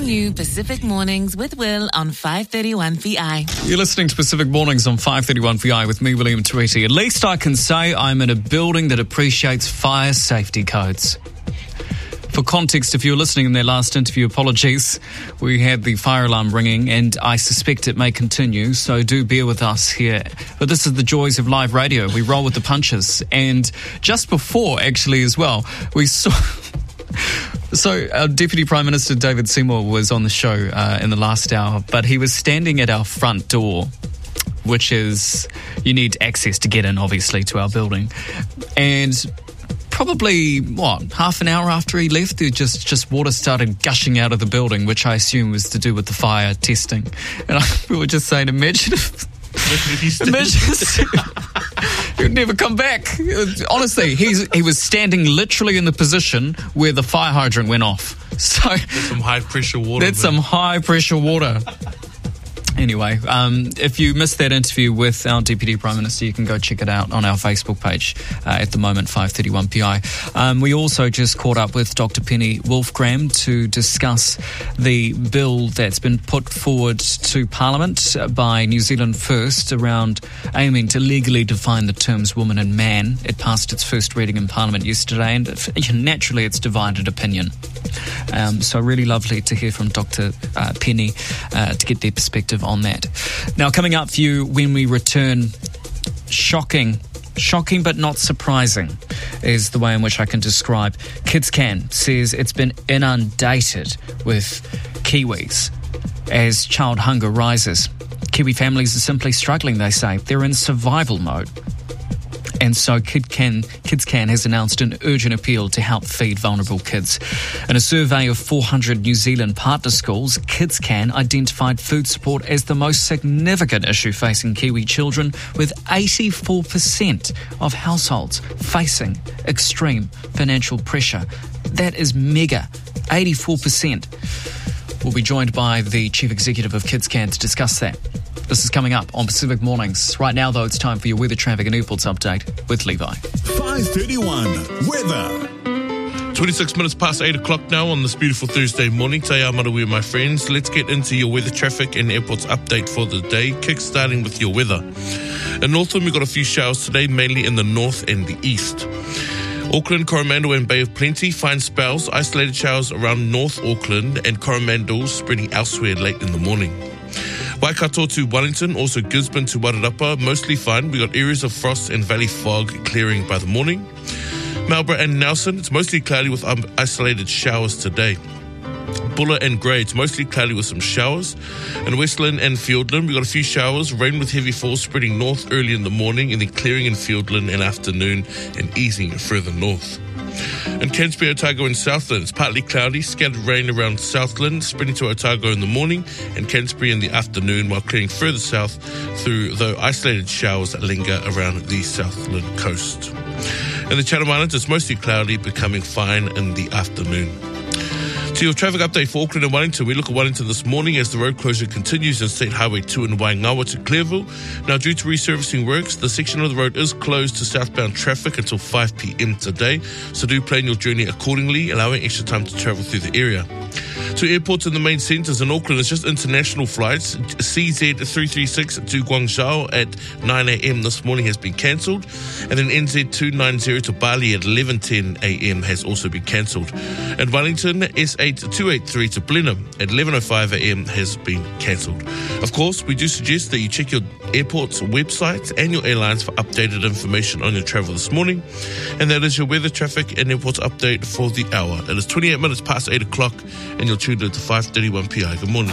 new Pacific Mornings with Will on 531 PI. You're listening to Pacific Mornings on 531 PI with me, William Tuiti. At least I can say I'm in a building that appreciates fire safety codes. For context, if you were listening in their last interview, apologies. We had the fire alarm ringing and I suspect it may continue, so do bear with us here. But this is the joys of live radio. We roll with the punches. And just before, actually, as well, we saw... So our Deputy Prime Minister David Seymour was on the show in the last hour, but he was standing at our front door, which is, you need access to get in, obviously, to our building. And probably, half an hour after he left, there just water started gushing out of the building, which I assume was to do with the fire testing. And we were just saying, imagine if he'd never come back. Honestly, he was standing literally in the position where the fire hydrant went off. So that's some high pressure water. That's some high pressure water. Anyway, if you missed that interview with our Deputy Prime Minister, you can go check it out on our Facebook page at the moment, 531 PI. We also just caught up with Dr. Penny Wolfgram to discuss the bill that's been put forward to Parliament by New Zealand First around aiming to legally define the terms woman and man. It passed its first reading in Parliament yesterday, and naturally it's divided opinion. So really lovely to hear from Dr. Penny to get their perspective on that. Now, coming up for you when we return, shocking but not surprising is the way in which I can describe. KidsCan says it's been inundated with Kiwis as child hunger rises. Kiwi families are simply struggling, they say. They're in survival mode. And so KidsCan has announced an urgent appeal to help feed vulnerable kids. In a survey of 400 New Zealand partner schools, KidsCan identified food support as the most significant issue facing Kiwi children, with 84% of households facing extreme financial pressure. That is mega. 84%. We'll be joined by the Chief Executive of KidsCan to discuss that. This is coming up on Pacific Mornings. Right now, though, it's time for your weather, traffic and airports update with Levi. 531 weather. 26 minutes past 8 o'clock now on this beautiful Thursday morning. Te Amarawia, my friends. Let's get into your weather, traffic and airports update for the day, kick-starting with your weather. In Northland, we've got a few showers today, mainly in the north and the east. Auckland, Coromandel and Bay of Plenty, fine spells, isolated showers around North Auckland and Coromandel spreading elsewhere late in the morning. Waikato to Wellington, also Gisborne to Wairarapa, mostly fine. We got areas of frost and valley fog clearing by the morning. Marlborough and Nelson, it's mostly cloudy with isolated showers today. Buller and Grey, it's mostly cloudy with some showers. In Westland and Fiordland, we got a few showers, rain with heavy falls spreading north early in the morning and then clearing in Fiordland in afternoon and easing further north. In Cairnsbury, Otago and Southland, it's partly cloudy, scattered rain around Southland, spreading to Otago in the morning and Cairnsbury in the afternoon, while clearing further south through, though isolated showers linger around the Southland coast. In the Chatham Islands, it's mostly cloudy, becoming fine in the afternoon. To your traffic update for Auckland and Wellington, we look at Wellington this morning as the road closure continues on State Highway 2 in Waingawa to Clearville. Now, due to resurfacing works, the section of the road is closed to southbound traffic until 5 p.m. today, so do plan your journey accordingly, allowing extra time to travel through the area. To airports in the main centres in Auckland, it's just international flights. CZ336 to Guangzhou at 9 a.m. this morning has been cancelled, and then NZ290 to Bali at 11:10 a.m. has also been cancelled. And Wellington, S8283 to Blenheim at 11:05 a.m. has been cancelled. Of course, we do suggest that you check your airport's websites and your airlines for updated information on your travel this morning. And that is your weather, traffic and airports update for the hour. It is 28 minutes past 8 o'clock and you're tuned into 531 PI. Good morning.